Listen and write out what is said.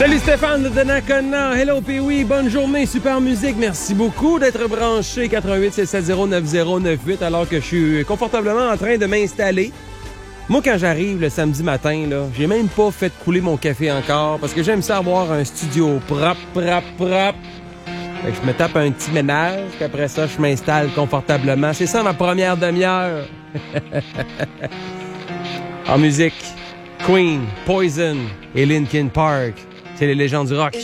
Salut Stéphane de Donnacona. Hello Pee-wee, bonne journée, super musique. Merci beaucoup d'être branché 88-670-9098 alors que je suis confortablement en train de m'installer. Moi, quand j'arrive le samedi matin, là, j'ai même pas fait couler mon café encore parce que j'aime ça avoir un studio propre. Fait que je me tape un petit ménage, puis après ça, je m'installe confortablement. C'est ça ma première demi-heure. En musique, Queen, Poison et Linkin Park. C'est les légendes du rock.